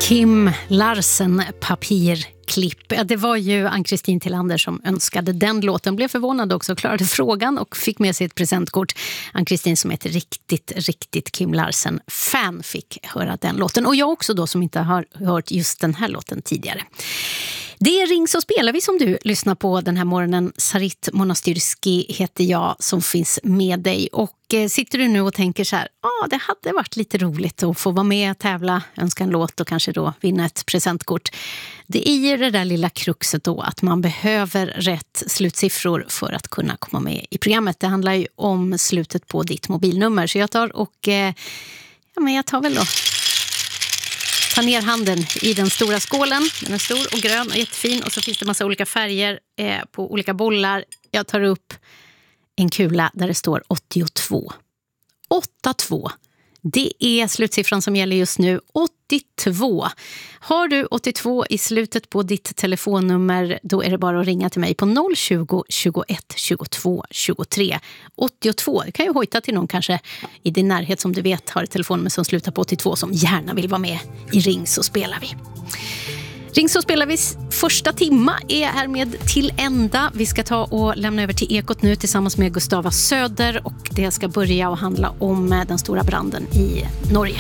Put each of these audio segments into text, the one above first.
Kim Larsen, Papirklipp. Ja, det var ju Ann-Kristin Tillander som önskade den låten. Blev förvånad också, klarade frågan och fick med sig ett presentkort. Ann-Kristin som är ett riktigt Kim Larsen-fan fick höra den låten. Och jag också då som inte har hört just den här låten tidigare. Det är Ring så spelar vi som du lyssnar på den här morgonen. Sarit Monastyrski heter jag som finns med dig. Och sitter du nu och tänker så här, det hade varit lite roligt att få vara med, tävla, önska en låt och kanske då vinna ett presentkort. Det är ju det där lilla kruxet då att man behöver rätt slutsiffror för att kunna komma med i programmet. Det handlar ju om slutet på ditt mobilnummer. Så jag tar och jag tar väl då. Ta ner handen i den stora skålen. Den är stor och grön och jättefin. Och så finns det massa olika färger på olika bollar. Jag tar upp en kula där det står 82. 82. Det är slutsiffran som gäller just nu. 82. Har du 82 i slutet på ditt telefonnummer, då är det bara att ringa till mig på 020 21 22 23. 82. Det kan ju hojta till någon kanske i din närhet som du vet har ett telefonnummer som slutar på 82 som gärna vill vara med i Ring så spelar vi. Ring så spelar vi första timma är härmed till ända. Vi ska ta och lämna över till Ekot nu tillsammans med Gustava Söder och det ska börja att handla om den stora branden i Norge.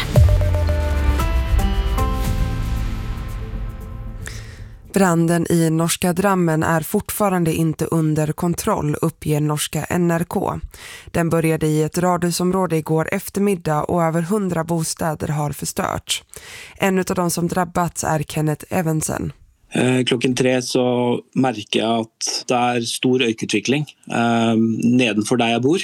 Branden i norska Drammen är fortfarande inte under kontroll, uppger norska NRK. Den började i ett radhusområde igår eftermiddag och över 100 bostäder har förstörts. En av de som drabbats är Kenneth Evensen. Klokken 3 så märker jag att det är stor øykutvikling nedenfor där jag bor.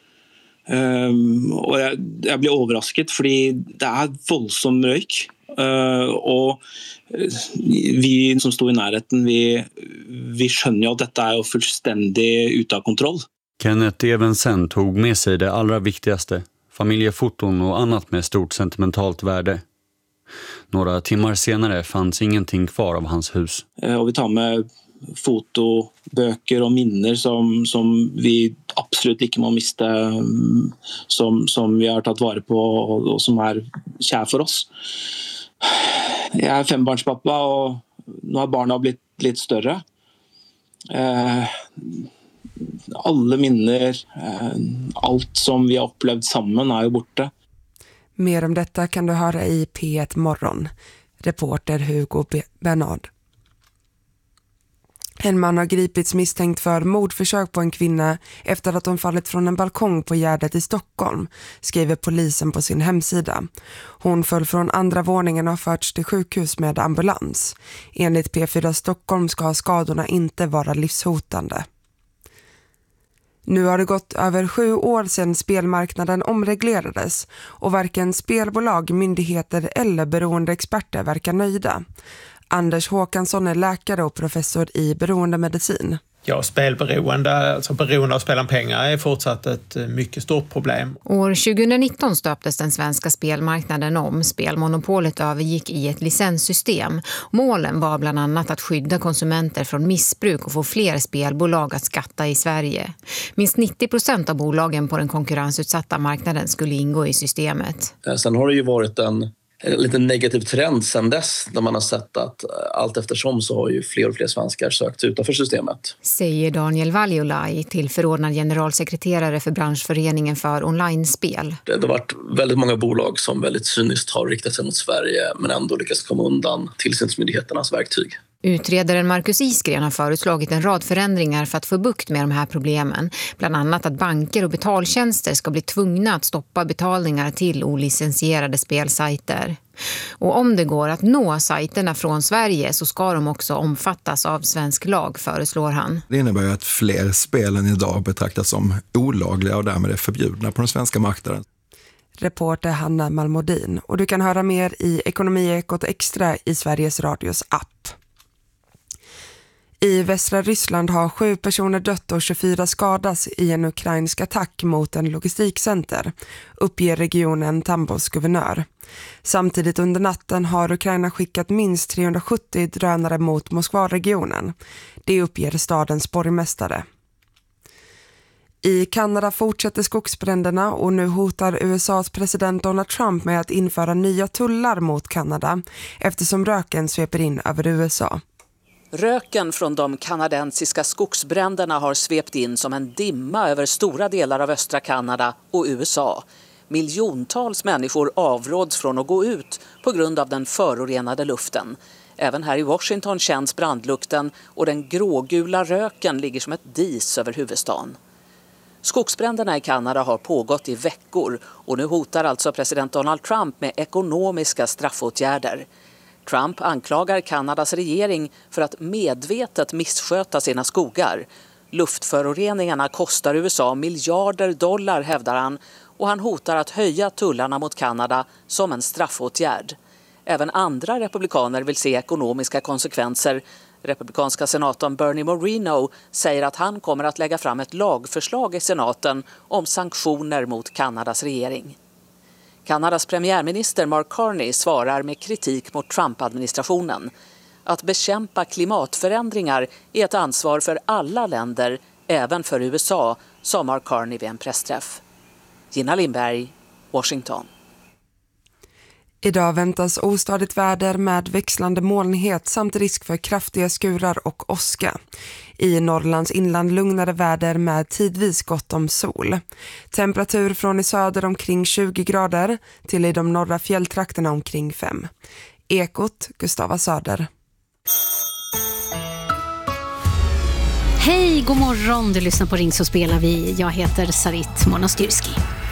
Och jag blir överraskad för det är våldsam rök. Och vi som står i närheten vi skönjer ju att detta är fullständigt utan kontroll. Kenneth Evensen tog med sig det allra viktigaste, familjefoton och annat med stort sentimentalt värde. Några timmar senare fanns ingenting kvar av hans hus. Och vi tar med foto, böcker och minnen som vi absolut inte må mista, som vi har tagit vara på och som är kär för oss. Jag är fembarnspappa och nu har barnen blivit lite större. Alla minnen, allt som vi har upplevt samman är ju borta. Mer om detta kan du höra i P1 Morgon. Reporter Hugo Bernard. En man har gripits misstänkt för mordförsök på en kvinna efter att hon fallit från en balkong på Gärdet i Stockholm, skriver polisen på sin hemsida. Hon föll från andra våningen och har förts till sjukhus med ambulans. Enligt P4 Stockholm ska skadorna inte vara livshotande. Nu har det gått över 7 år sedan spelmarknaden omreglerades och varken spelbolag, myndigheter eller beroende experter verkar nöjda. Anders Håkansson är läkare och professor i beroendemedicin. Ja, spelberoende, alltså beroende av spela pengar är fortsatt ett mycket stort problem. År 2019 stöptes den svenska spelmarknaden om. Spelmonopolet övergick i ett licenssystem. Målen var bland annat att skydda konsumenter från missbruk och få fler spelbolag att skatta i Sverige. Minst 90% av bolagen på den konkurrensutsatta marknaden skulle ingå i systemet. Sen har det ju varit en lite negativ trend sedan dess där man har sett att allt eftersom så har ju fler och fler svenskar sökt utanför systemet. Säger Daniel Valiolai, tillförordnad generalsekreterare för branschföreningen för online-spel. Det har varit väldigt många bolag som väldigt cyniskt har riktat sig mot Sverige men ändå lyckats komma undan tillsynsmyndigheternas verktyg. Utredaren Marcus Isgren har föreslagit en rad förändringar för att få bukt med de här problemen. Bland annat att banker och betaltjänster ska bli tvungna att stoppa betalningar till olicensierade spelsajter. Och om det går att nå sajterna från Sverige så ska de också omfattas av svensk lag, föreslår han. Det innebär ju att fler spel än idag betraktas som olagliga och därmed är förbjudna på den svenska marknaden. Reporter Hanna Malmodin. Och du kan höra mer i Ekonomiekot Extra i Sveriges Radios app. I västra Ryssland har 7 personer dött och 24 skadas i en ukrainsk attack mot en logistikcenter, uppger regionen Tambos guvernör. Samtidigt under natten har Ukraina skickat minst 370 drönare mot Moskva-regionen. Det uppger stadens borgmästare. I Kanada fortsätter skogsbränderna och nu hotar USAs president Donald Trump med att införa nya tullar mot Kanada eftersom röken sveper in över USA. Röken från de kanadensiska skogsbränderna har svept in som en dimma över stora delar av östra Kanada och USA. Miljontals människor avråds från att gå ut på grund av den förorenade luften. Även här i Washington känns brandlukten och den grågula röken ligger som ett dis över huvudstaden. Skogsbränderna i Kanada har pågått i veckor och nu hotar alltså president Donald Trump med ekonomiska straffåtgärder. Trump anklagar Kanadas regering för att medvetet missköta sina skogar. Luftföroreningarna kostar USA miljarder dollar, hävdar han, och han hotar att höja tullarna mot Kanada som en straffåtgärd. Även andra republikaner vill se ekonomiska konsekvenser. Republikanska senatorn Bernie Moreno säger att han kommer att lägga fram ett lagförslag i senaten om sanktioner mot Kanadas regering. Kanadas premiärminister Mark Carney svarar med kritik mot Trump-administrationen. Att bekämpa klimatförändringar är ett ansvar för alla länder, även för USA, sa Mark Carney vid en pressträff. Gina Lindberg, Washington. Idag väntas ostadigt väder med växlande molnighet samt risk för kraftiga skurar och åska. I Norrlands inland lugnare väder med tidvis gott om sol. Temperatur från i söder omkring 20 grader till i de norra fjälltrakterna omkring 5. Ekot, Gustava Söder. Hej, god morgon. Du lyssnar på Ring så spelar vi. Jag heter Sarit Monastyrski.